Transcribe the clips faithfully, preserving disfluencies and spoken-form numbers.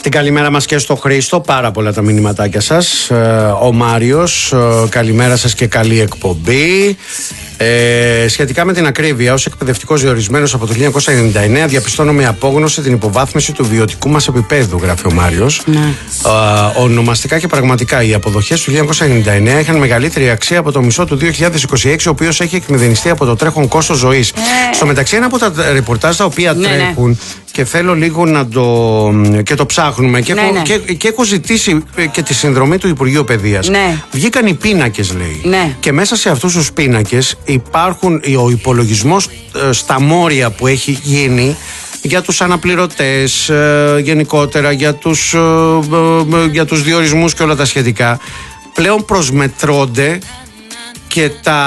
Την καλημέρα μας και στο Χρήστο, πάρα πολλά τα μηνυματάκια σας. Ο Μάριος, καλημέρα σας και καλή εκπομπή. Ε, σχετικά με την ακρίβεια, ως εκπαιδευτικός διορισμένος από το χίλια εννιακόσια ενενήντα εννέα, διαπιστώνω με απόγνωση την υποβάθμιση του βιωτικού μας επίπεδου, γράφει ο Μάριος. Ναι. Ε, ονομαστικά και πραγματικά, οι αποδοχές του χίλια εννιακόσια ενενήντα εννέα είχαν μεγαλύτερη αξία από το μισό του δύο χιλιάδες είκοσι έξι, ο οποίος έχει εκμηδενιστεί από το τρέχον κόστος ζωής. Ε. Στο μεταξύ, ένα από τα ρεπορτάζ τα οποία ναι, τρέχουν. Ναι. Και θέλω λίγο να το, και το ψάχνουμε και, ναι, έχω, ναι. Και, και έχω ζητήσει και τη συνδρομή του Υπουργείου Παιδείας. Ναι. Βγήκαν οι πίνακες, λέει. Ναι. Και μέσα σε αυτούς τους πίνακες υπάρχουν ο υπολογισμός ε, στα μόρια που έχει γίνει για τους αναπληρωτές, ε, γενικότερα για τους, ε, ε, για τους διορισμούς και όλα τα σχετικά. Πλέον προσμετρώνται και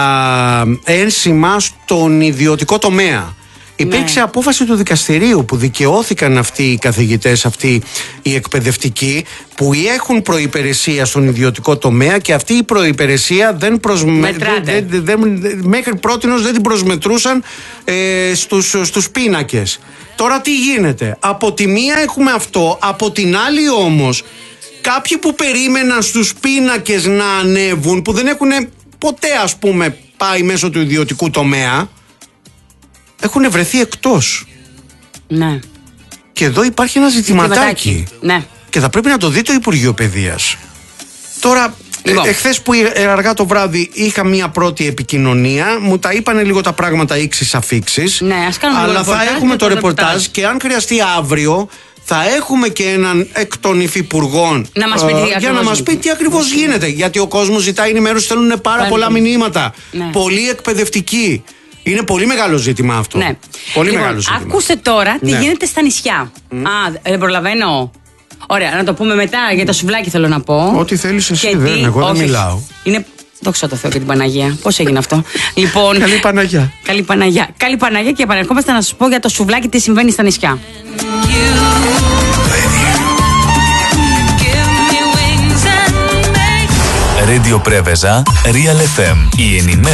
τα ένσημα στον ιδιωτικό τομέα. Υπήρξε ναι. απόφαση του δικαστηρίου που δικαιώθηκαν αυτοί οι καθηγητές, αυτοί οι εκπαιδευτικοί που έχουν προϋπηρεσία στον ιδιωτικό τομέα και αυτή η προϋπηρεσία δεν προσμε... δεν, δεν, δεν, μέχρι πρότινος δεν την προσμετρούσαν ε, στους, στους πίνακες. Τώρα τι γίνεται? Από τη μία έχουμε αυτό, από την άλλη όμως κάποιοι που περίμεναν στους πίνακες να ανέβουν, που δεν έχουν ποτέ ας πούμε πάει μέσω του ιδιωτικού τομέα, έχουν βρεθεί εκτός. Ναι. Και εδώ υπάρχει ένα ζητηματάκι. Ναι. Και θα πρέπει να το δει το Υπουργείο Παιδείας. Τώρα, λοιπόν. ε, εχθές που αργά το βράδυ είχα μία πρώτη επικοινωνία, μου τα είπανε λίγο τα πράγματα ίξις αφίξεις. Ναι, ας κάνουμε αλλά θα έχουμε το ρεπορτάζ, ρεπορτάζ και αν χρειαστεί αύριο θα έχουμε και έναν εκ των υφυπουργών να μας πει ε, για να μας πει τι ακριβώς γίνεται. Γιατί ο κόσμος ζητάει ενημέρωση, στέλνουν πάρα Πάλι. πολλά μηνύματα. Ναι. Πολύ εκπαιδευτικοί. Είναι πολύ μεγάλο ζήτημα αυτό. Ναι. Πολύ λοιπόν, μεγάλο ζήτημα. Ακούστε τώρα τι ναι. γίνεται στα νησιά. Mm. Α, δεν προλαβαίνω. Ωραία, να το πούμε μετά για το σουβλάκι θέλω να πω. Ό,τι θέλεις εσύ, και δεν, τι... εγώ δεν Όχι. μιλάω. Είναι... Δόξα τω Θεώ και την Παναγία. Πώς έγινε αυτό? Λοιπόν, καλή Παναγιά. Καλή Παναγιά. Καλή Παναγιά και επανερχόμαστε να σας πω για το σουβλάκι τι συμβαίνει στα νησιά. Radio Preveza, Real εφ εμ. Η ενημέρωση